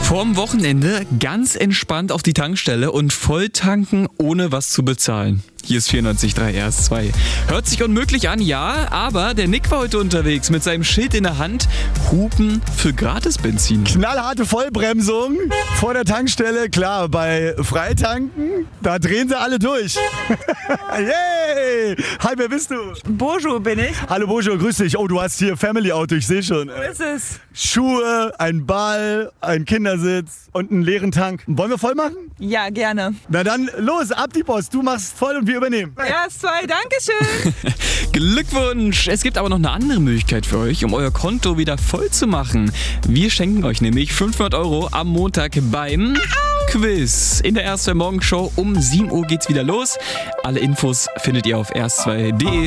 Vorm Wochenende ganz entspannt auf die Tankstelle und voll tanken, ohne was zu bezahlen. Hier ist 94.3 RS2. Hört sich unmöglich an, ja, aber der Nick war heute unterwegs mit seinem Schild in der Hand. Hupen für Gratisbenzin. Knallharte Vollbremsung vor der Tankstelle. Klar, bei Freitanken, da drehen sie alle durch. Yay! Hi, wer bist du? Bojo bin ich. Hallo Bojo, grüß dich. Oh, du hast hier Family Auto, ich sehe schon. Wo ist es? Schuhe, ein Ball, ein Kindersitz und einen leeren Tank. Wollen wir voll machen? Ja, gerne. Na dann, los, ab die Post. Du machst voll und wir übernehmen. RS2, Dankeschön. Glückwunsch! Es gibt aber noch eine andere Möglichkeit für euch, um euer Konto wieder voll zu machen. Wir schenken euch nämlich 500 € am Montag beim Quiz. In der RS2 Morgenshow um 7 Uhr geht's wieder los. Alle Infos findet ihr auf rs2.de.